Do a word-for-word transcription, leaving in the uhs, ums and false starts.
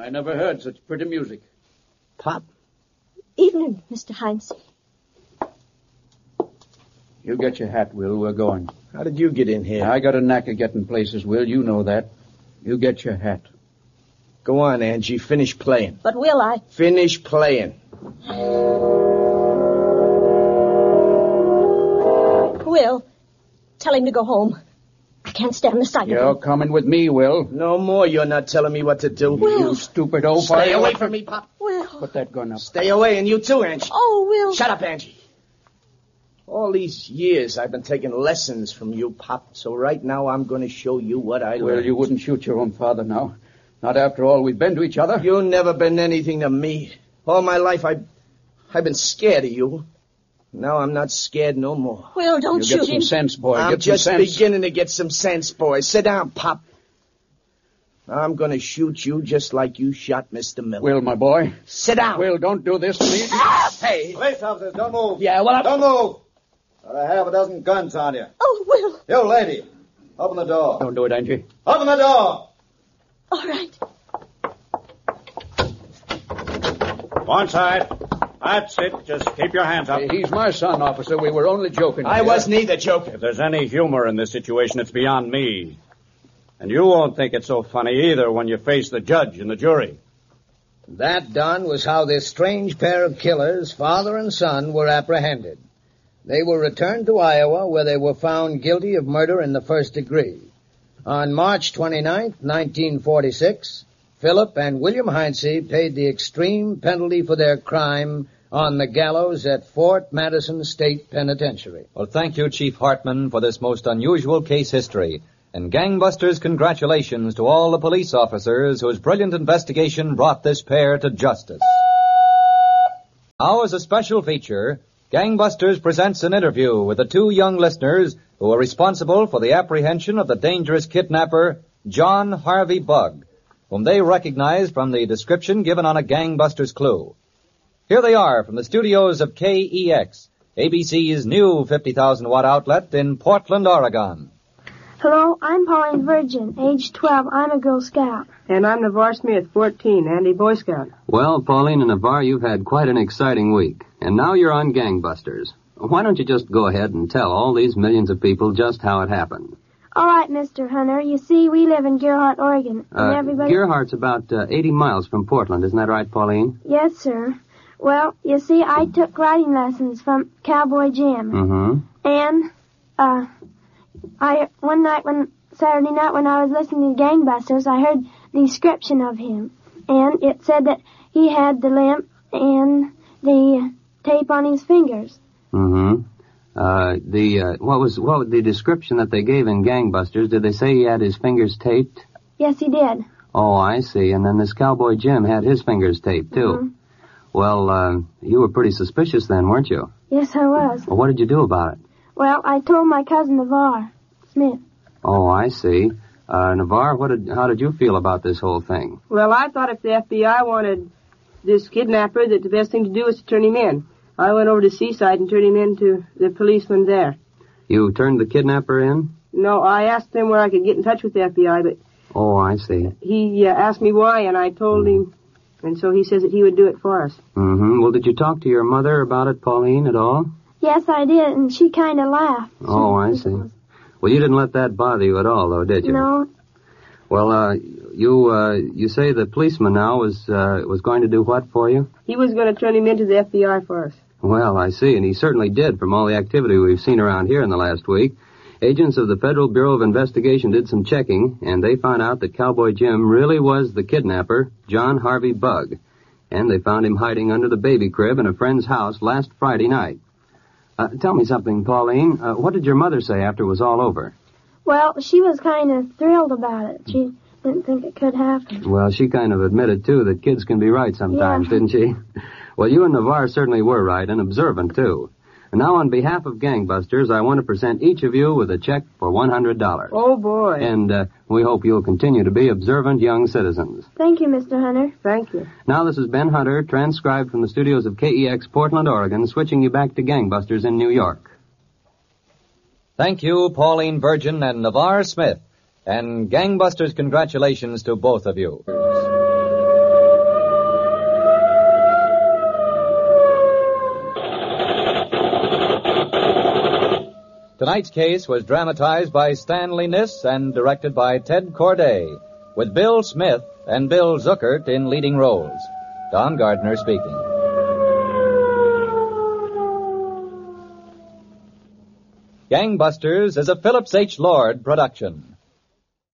I never heard such pretty music. Pop. Evening, Mister Heinz. You get your hat, Will. We're going. How did you get in here? I got a knack of getting places, Will. You know that. You get your hat. Go on, Angie. Finish playing. But will I? Finish playing. Will, tell him to go home. I can't stand the sight of him. You're coming with me, Will. No more. You're not telling me what to do. Will. You stupid oaf. Stay away from me, Pop. Will. Put that gun up. Stay away, and you too, Angie. Oh, Will. Shut up, Angie. All these years I've been taking lessons from you, Pop, so right now I'm going to show you what I learned. Well, you wouldn't shoot your own father now. Not after all we've been to each other. You've never been anything to me. All my life I've, I've been scared of you. Now I'm not scared no more. Will, don't you shoot get some him. sense, boy. I'm get just some sense. beginning to get some sense, boy. Sit down, Pop. I'm going to shoot you just like you shot Mister Miller. Will, my boy. Sit down. Will, don't do this to me. Hey. Police officers, don't move. Yeah, well, I... Don't move. Got a half a dozen guns on you. Oh, Will. You, lady, open the door. Don't do it, Angie. Open the door. All right. One side. That's it. Just keep your hands up. He's my son, officer. We were only joking. I here. wasn't either joking. If there's any humor in this situation, it's beyond me. And you won't think it's so funny either when you face the judge and the jury. That, Don, was how this strange pair of killers, father and son, were apprehended. They were returned to Iowa, where they were found guilty of murder in the first degree. On March twenty-ninth, nineteen forty-six, Philip and William Heinze paid the extreme penalty for their crime on the gallows at Fort Madison State Penitentiary. Well, thank you, Chief Hartman, for this most unusual case history. And gangbusters, congratulations to all the police officers whose brilliant investigation brought this pair to justice. Now, as a special feature, Gangbusters presents an interview with the two young listeners who were responsible for the apprehension of the dangerous kidnapper, John Harvey Bugg, whom they recognized from the description given on a Gangbusters clue. Here they are from the studios of K E X, A B C's new fifty thousand watt outlet in Portland, Oregon. Hello, I'm Pauline Virgin, age twelve. I'm a Girl Scout. And I'm Navarre Smith, fourteen, Andy Boy Scout. Well, Pauline and Navarre, you've had quite an exciting week. And now you're on Gangbusters. Why don't you just go ahead and tell all these millions of people just how it happened? All right, Mister Hunter. You see, we live in Gerhardt, Oregon. And Uh, everybody... Gerhardt's about uh, eighty miles from Portland. Isn't that right, Pauline? Yes, sir. Well, you see, I took riding lessons from Cowboy Jim. Mm-hmm. And, uh, I, one night when, Saturday night when I was listening to Gangbusters, I heard the description of him. And it said that he had the limp and the tape on his fingers. Mm-hmm. Uh, the, uh, what was, what was the description that they gave in Gangbusters? Did they say he had his fingers taped? Yes, he did. Oh, I see. And then this Cowboy Jim had his fingers taped, too. Mm-hmm. Well, uh, you were pretty suspicious then, weren't you? Yes, I was. Well, what did you do about it? Well, I told my cousin Navarre Smith. Oh, I see. Uh, Navarre, what did, how did you feel about this whole thing? Well, I thought if the F B I wanted this kidnapper, that the best thing to do was to turn him in. I went over to Seaside and turned him in to the policeman there. You turned the kidnapper in? No, I asked him where I could get in touch with the F B I, but... Oh, I see. He uh, asked me why, and I told him, and so he says that he would do it for us. Mm-hmm. Well, did you talk to your mother about it, Pauline, at all? Yes, I did, and she kind of laughed. Oh, I see. Well, you didn't let that bother you at all, though, did you? No. Well, uh, you, uh, you say the policeman now was, uh, was going to do what for you? He was going to turn him into the F B I for us. Well, I see, and he certainly did from all the activity we've seen around here in the last week. Agents of the Federal Bureau of Investigation did some checking, and they found out that Cowboy Jim really was the kidnapper, John Harvey Bugg. And they found him hiding under the baby crib in a friend's house last Friday night. Uh, tell me something, Pauline. Uh, what did your mother say after it was all over? Well, she was kind of thrilled about it. She didn't think it could happen. Well, she kind of admitted, too, that kids can be right sometimes, Yeah. didn't she? Well, you and Navarre certainly were right, and observant, too. And now, on behalf of Gangbusters, I want to present each of you with a check for one hundred dollars. Oh, boy. And uh, we hope you'll continue to be observant young citizens. Thank you, Mister Hunter. Thank you. Now, this is Ben Hunter, transcribed from the studios of K E X Portland, Oregon, switching you back to Gangbusters in New York. Thank you, Pauline Virgin and Navarre Smith. And Gangbusters, congratulations to both of you. Tonight's case was dramatized by Stanley Niss and directed by Ted Corday, with Bill Smith and Bill Zuckert in leading roles. Don Gardner speaking. Gangbusters is a Phillips H. Lord production.